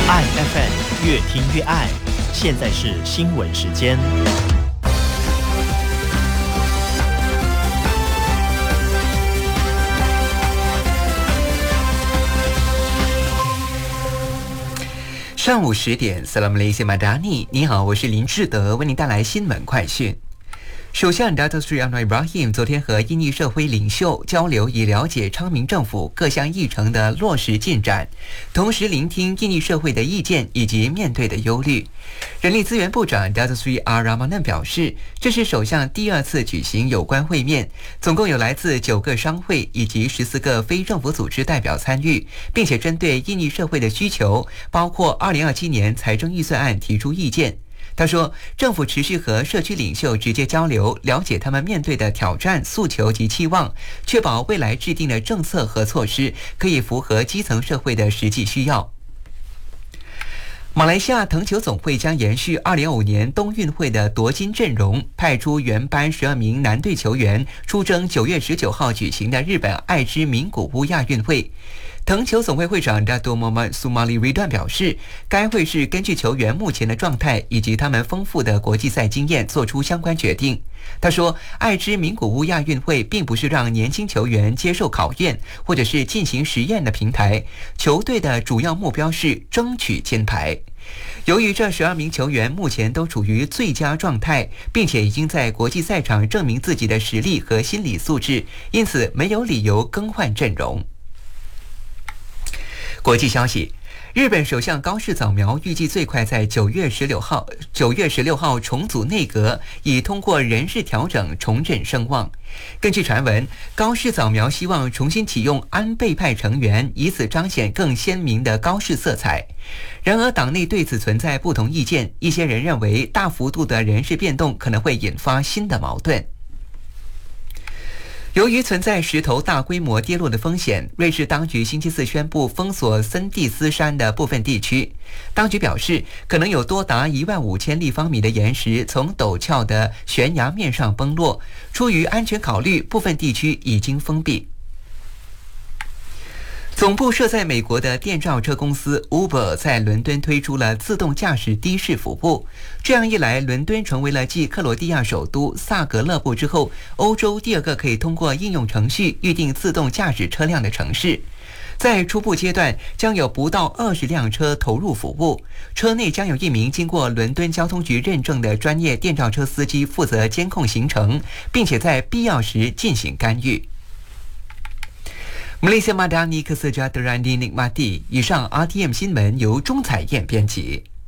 爱 FM 越听越爱，现在是新闻时间。 上午10点 Assalamualaikum Madani， 你好，我是林志德，为您带来新闻快讯。首相 Datuk Seri Anwar Ibrahim 昨天和印尼社会领袖交流，以了解昌明政府各项议程的落实进展，同时聆听印尼社会的意见以及面对的忧虑。人力资源部长 Datuk Seri Ramanan 表示，这是首相第2次举行有关会面，总共有来自9个商会以及14个非政府组织代表参与，并且针对印尼社会的需求，包括2027年财政预算案提出意见。他说，政府持续和社区领袖直接交流，了解他们面对的挑战、诉求及期望，确保未来制定的政策和措施可以符合基层社会的实际需要。马来西亚藤球总会将延续2025年冬运会的夺金阵容，派出原班12名男队球员出征9月19号举行的日本爱知名古屋亚运会。藤球总会会长 Dato' Muhammad Sumali Ridwan 表示，该会是根据球员目前的状态以及他们丰富的国际赛经验做出相关决定。他说，爱知名古屋亚运会并不是让年轻球员接受考验或者是进行实验的平台，球队的主要目标是争取金牌。由于这12名球员目前都处于最佳状态，并且已经在国际赛场证明自己的实力和心理素质，因此没有理由更换阵容。国际消息，日本首相高市早苗预计最快在9月16号重组内阁，以通过人事调整重振声望。根据传闻，高市早苗希望重新启用安倍派成员，以此彰显更鲜明的高市色彩。然而，党内对此存在不同意见，一些人认为大幅度的人事变动可能会引发新的矛盾。由于存在石头大规模跌落的风险，瑞士当局星期四宣布封锁森蒂斯山的部分地区。当局表示，可能有多达15000立方米的岩石从陡峭的悬崖面上崩落。出于安全考虑，部分地区已经封闭。总部设在美国的电召车公司 Uber 在伦敦推出了自动驾驶的士服务，这样一来，伦敦成为了继克罗地亚首都萨格勒布之后，欧洲第2个可以通过应用程序预定自动驾驶车辆的城市。在初步阶段，将有不到20辆车投入服务，车内将有1名经过伦敦交通局认证的专业电召车司机负责监控行程，并且在必要时进行干预。Malaysia Madani Kesejahteraannikmati。以上 RTM 新闻由钟彩燕编辑。